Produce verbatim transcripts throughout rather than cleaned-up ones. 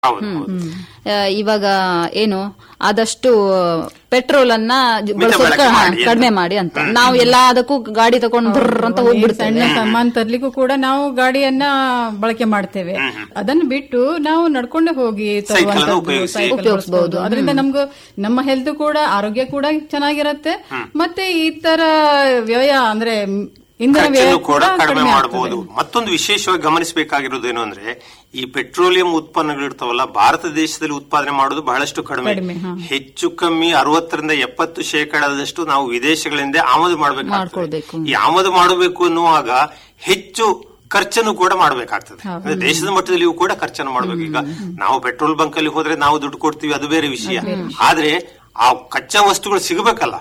ಇವಾಗ ಏನು ಆದಷ್ಟು ಪೆಟ್ರೋಲ್ ಅನ್ನ ಬಳಸೋದಕ್ಕೆ ಕಡಿಮೆ ಮಾಡಿ ಅಂತ ನಾವು ಎಲ್ಲದಕ್ಕೂ ಗಾಡಿ ತಗೊಂಡು ಬರ್ರ ಅಂತ ಹೋಗ್ಬಿಡ್ತೇವೆ. ಸಣ್ಣ ಸಾಮಾನು ತರ್ಲಿಕ್ಕೂ ಕೂಡ ನಾವು ಗಾಡಿಯನ್ನ ಬಳಕೆ ಮಾಡ್ತೇವೆ. ಅದನ್ನು ಬಿಟ್ಟು ನಾವು ನಡ್ಕೊಂಡೆ ಹೋಗಿ ಉಪಯೋಗಿಸಬಹುದು. ಅದರಿಂದ ನಮ್ಗೂ ನಮ್ಮ ಹೆಲ್ತ್ ಕೂಡ ಆರೋಗ್ಯ ಕೂಡ ಚೆನ್ನಾಗಿರತ್ತೆ. ಮತ್ತೆ ಈ ತರ ವ್ಯಯ ಅಂದ್ರೆ ಖರ್ಚನ್ನು ಕೂಡ ಕಡಿಮೆ ಮಾಡಬಹುದು. ಮತ್ತೊಂದು ವಿಶೇಷವಾಗಿ ಗಮನಿಸಬೇಕಾಗಿರೋದೇನು ಅಂದ್ರೆ ಈ ಪೆಟ್ರೋಲಿಯಂ ಉತ್ಪನ್ನಗಳಿರ್ತಾವಲ್ಲ, ಭಾರತ ದೇಶದಲ್ಲಿ ಉತ್ಪಾದನೆ ಮಾಡೋದು ಬಹಳಷ್ಟು ಕಡಿಮೆ. ಹೆಚ್ಚು ಕಮ್ಮಿ ಅರವತ್ತರಿಂದ ಎಪ್ಪತ್ತು ಶೇಕಡದಷ್ಟು ನಾವು ವಿದೇಶಗಳಿಂದ ಆಮದು ಮಾಡಬೇಕಾಗ್ತದೆ. ಈ ಆಮದು ಮಾಡಬೇಕು ಅನ್ನುವಾಗ ಹೆಚ್ಚು ಖರ್ಚನ್ನು ಕೂಡ ಮಾಡಬೇಕಾಗ್ತದೆ. ಅಂದ್ರೆ ದೇಶದ ಮಟ್ಟದಲ್ಲಿಯೂ ಕೂಡ ಖರ್ಚನ್ನು ಮಾಡಬೇಕು. ಈಗ ನಾವು ಪೆಟ್ರೋಲ್ ಬಂಕ್ ಅಲ್ಲಿ ಹೋದ್ರೆ ನಾವು ದುಡ್ಡು ಕೊಡ್ತೀವಿ, ಅದು ಬೇರೆ ವಿಷಯ. ಆದ್ರೆ ಆ ಕಚ್ಚಾ ವಸ್ತುಗಳು ಸಿಗಬೇಕಲ್ಲ,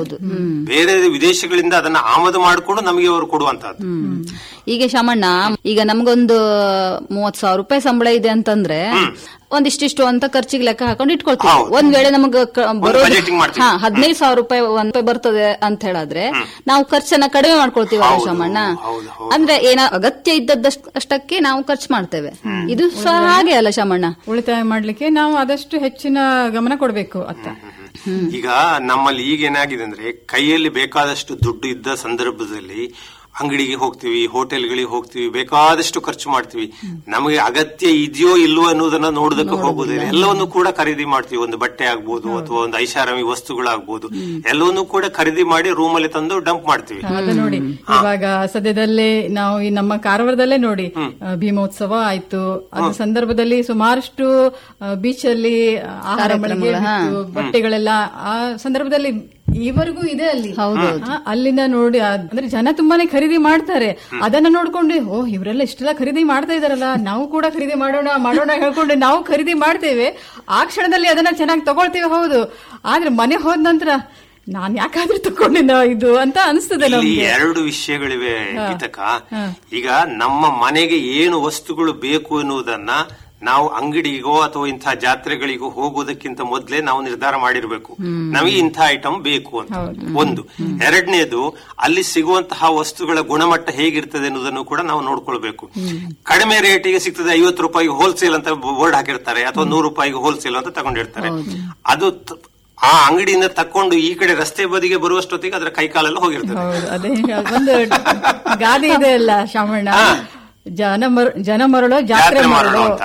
ಬೇರೆ ವಿದೇಶಗಳಿಂದ ಅದನ್ನ ಆಮದು ಮಾಡಿಕೊಂಡು ನಮಗೆ ಅವರು ಕೊಡುವಂತಹದ್ದು. ಈಗ ಶಾಮಣ್ಣ, ಈಗ ನಮ್ಗೊಂದು ಮೂವತ್ ಸಾವಿರ ರೂಪಾಯಿ ಸಂಬಳ ಇದೆ ಅಂತಂದ್ರೆ ಒಂದಿಷ್ಟಿಷ್ಟು ಅಂತ ಖರ್ಚಿಗೆ ಲೆಕ್ಕ ಹಾಕೊಂಡು ಇಟ್ಕೊಳ್ತೀವಿ. ಒಂದ್ ವೇಳೆ ನಮಗ ಬರೋದು ಹದಿನೈದು ಸಾವಿರ ರೂಪಾಯಿ ಒಂದ್ ರೂಪಾಯಿ ಬರ್ತದೆ ಅಂತ ಹೇಳಿದ್ರೆ ನಾವು ಖರ್ಚನ್ನ ಕಡಿಮೆ ಮಾಡ್ಕೊಳ್ತೀವಲ್ಲ ಶಾಮಣ್ಣ. ಅಂದ್ರೆ ಏನ ಅಗತ್ಯ ಇದ್ದದ್ದಷ್ಟಕ್ಕೆ ನಾವು ಖರ್ಚು ಮಾಡ್ತೇವೆ. ಇದು ಸಹ ಹಾಗೆ ಅಲ್ಲ ಶಾಮಣ್ಣ. ಉಳಿತಾಯ ಮಾಡ್ಲಿಕ್ಕೆ ನಾವು ಆದಷ್ಟು ಹೆಚ್ಚಿನ ಗಮನ ಕೊಡಬೇಕು ಅಂತ. ಈಗ ನಮ್ಮಲ್ಲಿ ಈಗ ಏನಾಗಿದೆ ಅಂದ್ರೆ ಕೈಯಲ್ಲಿ ಬೇಕಾದಷ್ಟು ದುಡ್ಡು ಇದ್ದ ಸಂದರ್ಭದಲ್ಲಿ ಅಂಗಡಿಗೆ ಹೋಗ್ತೀವಿ, ಹೋಟೆಲ್ಗಳಿಗೆ ಹೋಗ್ತೀವಿ, ಬೇಕಾದಷ್ಟು ಖರ್ಚು ಮಾಡ್ತೀವಿ. ನಮಗೆ ಅಗತ್ಯ ಇದೆಯೋ ಇಲ್ವೋ ಅನ್ನೋದನ್ನ ನೋಡೋದಕ್ಕೆ ಹೋಗುದಿಲ್ಲ. ಎಲ್ಲವನ್ನೂ ಕೂಡ ಖರೀದಿ ಮಾಡ್ತೀವಿ. ಒಂದು ಬಟ್ಟೆ ಆಗ್ಬೋದು ಅಥವಾ ಒಂದು ಐಷಾರಾಮಿ ವಸ್ತುಗಳಾಗ್ಬೋದು, ಎಲ್ಲವನ್ನೂ ಕೂಡ ಖರೀದಿ ಮಾಡಿ ರೂಮಲ್ಲಿ ತಂದು ಡಂಪ್ ಮಾಡ್ತೀವಿ. ಅದು ನೋಡಿ, ಇವಾಗ ಸದ್ಯದಲ್ಲೇ ನಾವು ಈ ನಮ್ಮ ಕಾರವಾರದಲ್ಲೇ ನೋಡಿ ಭೀಮೋತ್ಸವ ಆಯ್ತು. ಅದ್ರ ಸಂದರ್ಭದಲ್ಲಿ ಸುಮಾರಷ್ಟು ಬೀಚ್ ಅಲ್ಲಿ ಆಹಾರ ಮಳಿಗೆ, ಬಟ್ಟೆಗಳೆಲ್ಲ ಆ ಸಂದರ್ಭದಲ್ಲಿ ಈವರೆಗೂ ಇದೆ ಅಲ್ಲಿ. ಅಲ್ಲಿಂದ ನೋಡಿ ಅಂದ್ರೆ ಜನ ತುಂಬಾನೇ ಖರೀದಿ ಮಾಡ್ತಾರೆ. ಅದನ್ನ ನೋಡ್ಕೊಂಡು ಓ ಇವರೆಲ್ಲ ಇಷ್ಟೆಲ್ಲ ಖರೀದಿ ಮಾಡ್ತಾ ಇದಾರಲ್ಲ, ನಾವು ಕೂಡ ಖರೀದಿ ಮಾಡೋಣ ಮಾಡೋಣ ಹೇಳ್ಕೊಂಡು ನಾವು ಖರೀದಿ ಮಾಡ್ತೇವೆ. ಆ ಕ್ಷಣದಲ್ಲಿ ಅದನ್ನ ಚೆನ್ನಾಗಿ ತಗೊಳ್ತೇವೆ, ಹೌದು. ಆದ್ರೆ ಮನೆ ಹೋದ ನಂತರ ನಾನ್ ಯಾಕಾದ್ರೂ ತಕೊಂಡಿದ್ದ ಇದು ಅಂತ ಅನಿಸ್ತದೆ ನಮ್ಗೆ. ಎರಡು ವಿಷಯಗಳಿವೆ ಗೀತಕ್ಕ. ಈಗ ನಮ್ಮ ಮನೆಗೆ ಏನು ವಸ್ತುಗಳು ಬೇಕು ಎನ್ನುವುದನ್ನ ನಾವು ಅಂಗಡಿಗೋ ಅಥವಾ ಇಂತಹ ಜಾತ್ರೆಗಳಿಗೋ ಹೋಗೋದಕ್ಕಿಂತ ಮೊದಲೇ ನಾವು ನಿರ್ಧಾರ ಮಾಡಿರ್ಬೇಕು, ನಮಗೆ ಇಂಥ ಐಟಮ್ ಬೇಕು ಅಂತ. ಒಂದು. ಎರಡನೇದು, ಅಲ್ಲಿ ಸಿಗುವಂತಹ ವಸ್ತುಗಳ ಗುಣಮಟ್ಟ ಹೇಗಿರ್ತದೆ ಅನ್ನೋದನ್ನು ಕೂಡ ನಾವು ನೋಡ್ಕೊಳ್ಬೇಕು. ಕಡಿಮೆ ರೇಟಿಗೆ ಸಿಗ್ತದೆ, ಐವತ್ತು ರೂಪಾಯಿಗೆ ಹೋಲ್ಸೇಲ್ ಅಂತ ಬೋರ್ಡ್ ಹಾಕಿರ್ತಾರೆ, ಅಥವಾ ನೂರು ರೂಪಾಯಿಗೆ ಹೋಲ್ಸೇಲ್ ಅಂತ ತಗೊಂಡಿರ್ತಾರೆ. ಅದು ಆ ಅಂಗಡಿಯಿಂದ ತಕೊಂಡು ಈ ಕಡೆ ರಸ್ತೆ ಬದಿಗೆ ಬರುವಷ್ಟೊತ್ತಿಗೆ ಅದರ ಕೈಕಾಲೆಲ್ಲ ಹೋಗಿರ್ತದೆ. ಅದೇ ಒಂದು ಗಾದೆ ಇದೆ ಅಲ್ಲ ಶಾಮಣ್ಣ, ಜನ ಜನ ಮರಳೋ ಜಾತ್ರೆ ಮಾಡೋ ಅಂತ.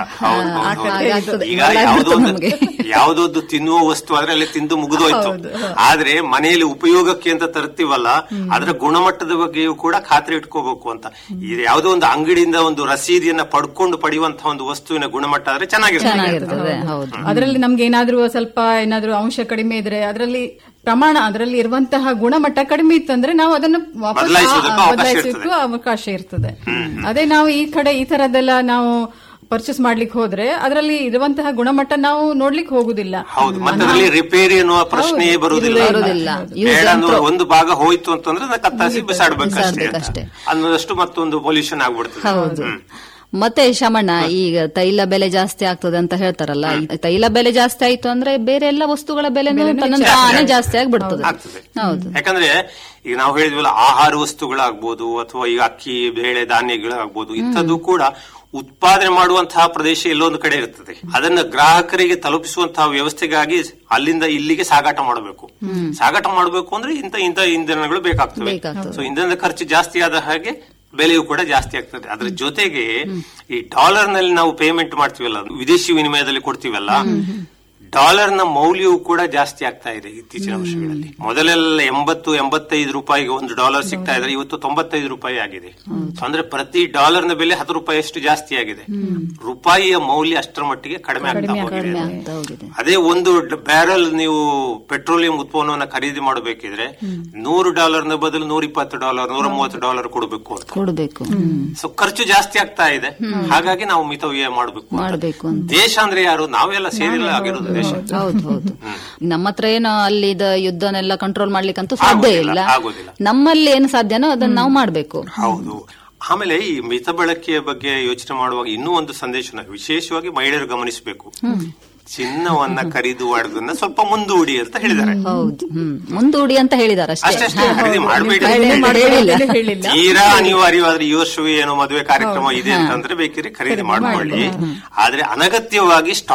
ಈಗ ಯಾವುದೊಂದು ತಿನ್ನುವ ವಸ್ತು ಆದ್ರೆ ಅಲ್ಲಿ ತಿಂದು ಮುಗಿದೋಯ್ತು. ಆದ್ರೆ ಮನೆಯಲ್ಲಿ ಉಪಯೋಗಕ್ಕೆ ಅಂತ ತರ್ತೀವಲ್ಲ, ಅದರ ಗುಣಮಟ್ಟದ ಬಗ್ಗೆಯೂ ಕೂಡ ಖಾತ್ರಿ ಇಟ್ಕೋಬೇಕು ಅಂತ. ಯಾವುದೋ ಒಂದು ಅಂಗಡಿಯಿಂದ ಒಂದು ರಸೀದಿಯನ್ನ ಪಡ್ಕೊಂಡು ಪಡೆಯುವಂತಹ ಒಂದು ವಸ್ತುವಿನ ಗುಣಮಟ್ಟ ಆದ್ರೆ ಚೆನ್ನಾಗಿರ್ತದೆ. ಅದರಲ್ಲಿ ನಮ್ಗೆ ಏನಾದ್ರೂ ಸ್ವಲ್ಪ ಏನಾದ್ರೂ ಅಂಶ ಕಡಿಮೆ ಇದ್ರೆ ಅದರಲ್ಲಿ ಪ್ರಮಾಣ, ಅದರಲ್ಲಿ ಇರುವಂತಹ ಗುಣಮಟ್ಟ ಕಡಿಮೆ ಇತ್ತಂದ್ರೆ ನಾವು ಅದನ್ನು ಬದಲಾಯಿಸೋದಕ್ಕೂ ಅವಕಾಶ ಇರ್ತದೆ. ಅದೇ ನಾವು ಈ ಕಡೆ ಈ ತರದೆಲ್ಲ ನಾವು ಪರ್ಚೇಸ್ ಮಾಡ್ಲಿಕ್ಕೆ ಹೋದ್ರೆ ಅದರಲ್ಲಿ ಇರುವಂತಹ ಗುಣಮಟ್ಟ ನಾವು ನೋಡ್ಲಿಕ್ಕೆ ಹೋಗುದಿಲ್ಲ. ಹೌದು, ಮತ್ತೆ ರಿಪೇರಿ ಅನ್ನುವ ಪ್ರಶ್ನೆಯೇ ಬರುವುದಿಲ್ಲ. ಒಂದು ಭಾಗ ಹೋಯ್ತು ಅಂತಂದ್ರೆ ಕತ್ತಾಸಿ ಬಿಸಾಡ್ಬೇಕಷ್ಟೇ ಅನ್ನೋದಷ್ಟು ಮತ್ತೊಂದು ಪೊಲ್ಯೂಷನ್ ಆಗ್ಬಿಡ್ತದೆ. ಮತ್ತೆ ಶಾಮಣ್ಣ, ಈಗ ತೈಲ ಬೆಲೆ ಜಾಸ್ತಿ ಆಗ್ತದೆ ಅಂತ ಹೇಳ್ತಾರಲ್ಲ, ತೈಲ ಬೆಲೆ ಜಾಸ್ತಿ ಆಯ್ತು ಅಂದ್ರೆ ಬೇರೆ ಎಲ್ಲ ವಸ್ತುಗಳ ಬೆಲೆ ಜಾಸ್ತಿ ಆಗ್ಬಿಡ್ತದೆ. ಹೌದು, ಯಾಕಂದ್ರೆ ಈಗ ನಾವು ಹೇಳಿದ್ವಲ್ಲ, ಆಹಾರ ವಸ್ತುಗಳಾಗ್ಬೋದು ಅಥವಾ ಈಗ ಅಕ್ಕಿ ಬೇಳೆ ಧಾನ್ಯಗಳಾಗ್ಬೋದು, ಇಂಥದ್ದು ಕೂಡ ಉತ್ಪಾದನೆ ಮಾಡುವಂತಹ ಪ್ರದೇಶ ಎಲ್ಲೊಂದು ಕಡೆ ಇರ್ತದೆ. ಅದನ್ನ ಗ್ರಾಹಕರಿಗೆ ತಲುಪಿಸುವಂತಹ ವ್ಯವಸ್ಥೆಗಾಗಿ ಅಲ್ಲಿಂದ ಇಲ್ಲಿಗೆ ಸಾಗಾಟ ಮಾಡಬೇಕು. ಸಾಗಾಟ ಮಾಡಬೇಕು ಅಂದ್ರೆ ಇಂಥ ಇಂಥ ಇಂಧನಗಳು ಬೇಕಾಗ್ತವೆ. ಸೊ ಇಂಧನದ ಖರ್ಚು ಜಾಸ್ತಿ ಆದ ಹಾಗೆ ಬೆಲೆಯೂ ಕೂಡ ಜಾಸ್ತಿ ಆಗ್ತದೆ. ಅದ್ರ ಜೊತೆಗೆ ಈ ಡಾಲರ್ ನಲ್ಲಿ ನಾವು ಪೇಮೆಂಟ್ ಮಾಡ್ತೀವಲ್ಲ, ವಿದೇಶಿ ವಿನಿಮಯದಲ್ಲಿ ಕೊಡ್ತೀವಲ್ಲ, ಡಾಲರ್ ನ ಮೌಲ್ಯವೂ ಕೂಡ ಜಾಸ್ತಿ ಆಗ್ತಾ ಇದೆ ಇತ್ತೀಚಿನ ವರ್ಷಗಳಲ್ಲಿ. ಮೊದಲೆಲ್ಲ ಎಂಬತ್ತು ಎಂಬತ್ತೈದು ರೂಪಾಯಿಗೆ ಒಂದು ಡಾಲರ್ ಸಿಗ್ತಾ ಇದ್ರೆ ಇವತ್ತು ತೊಂಬತ್ತೈದು ರೂಪಾಯಿ ಆಗಿದೆ. ಅಂದ್ರೆ ಪ್ರತಿ ಡಾಲರ್ ನ ಬೆಲೆ ಹತ್ತು ರೂಪಾಯಿ ಅಷ್ಟು ಜಾಸ್ತಿ ಆಗಿದೆ. ರೂಪಾಯಿಯ ಮೌಲ್ಯ ಅಷ್ಟರ ಮಟ್ಟಿಗೆ ಕಡಿಮೆ ಆಗ್ತಾ ಹೋಗಿದೆ. ಅದೇ ಒಂದು ಬ್ಯಾರಲ್ ನೀವು ಪೆಟ್ರೋಲಿಯಂ ಉತ್ಪನ್ನವನ್ನು ಖರೀದಿ ಮಾಡಬೇಕಿದ್ರೆ ನೂರು ಡಾಲರ್ ನ ಬದಲು ನೂರ ಇಪ್ಪತ್ತು ಡಾಲರ್ ನೂರ ಮೂವತ್ತು ಡಾಲರ್ ಕೊಡಬೇಕು ಅಂತ ಕೊಡಬೇಕು. ಸೊ ಖರ್ಚು ಜಾಸ್ತಿ ಆಗ್ತಾ ಇದೆ. ಹಾಗಾಗಿ ನಾವು ಮಿತವ್ಯಯ ಮಾಡಬೇಕು. ದೇಶ ಅಂದ್ರೆ ಯಾರು? ನಾವೆಲ್ಲ ಸೇರಿಲ್ಲ ಆಗಿರೋದು ದೇಶ. ಹೌದು ಹೌದು. ನಮ್ಮ ಹತ್ರ ಏನೋ ಅಲ್ಲಿ ಯುದ್ಧನೆಲ್ಲ ಕಂಟ್ರೋಲ್ ಮಾಡ್ಲಿಕ್ಕಂತೂ ಸಾಧ್ಯ ಇಲ್ಲ. ನಮ್ಮಲ್ಲಿ ಏನು ಸಾಧ್ಯನೋ ಅದನ್ನ ನಾವು ಮಾಡ್ಬೇಕು. ಹೌದು. ಆಮೇಲೆ ಈ ಮಿತ ಬಳಕೆಯ ಬಗ್ಗೆ ಯೋಚನೆ ಮಾಡುವಾಗ ಇನ್ನೂ ಒಂದು ಸಂದೇಶನ ವಿಶೇಷವಾಗಿ ಮಹಿಳೆಯರು ಗಮನಿಸಬೇಕು. ಚಿನ್ನವನ್ನ ಖರೀದುವುದನ್ನ ಸ್ವಲ್ಪ ಮುಂದೂಡಿ ಅಂತ ಹೇಳಿದ್ದಾರೆ. ಹೌದು, ಮುಂದೂಡಿ ಅಂತ ಹೇಳಿದ್ದಾರೆ ಅಷ್ಟೇ. ಅಷ್ಟೇ, ಖರೀದಿ ಮಾಡಬೇಡಿ. ತೀರಾ ಅನಿವಾರ್ಯವಾದ್ರೆ ಈ ವರ್ಷವೇ ಏನೋ ಮದುವೆ ಕಾರ್ಯಕ್ರಮ ಇದೆ ಅಂತಂದ್ರೆ ಬೇಕಿದ್ರೆ ಖರೀದಿ ಮಾಡ್ಕೊಳ್ಳಿ. ಆದ್ರೆ ಅನಗತ್ಯವಾಗಿ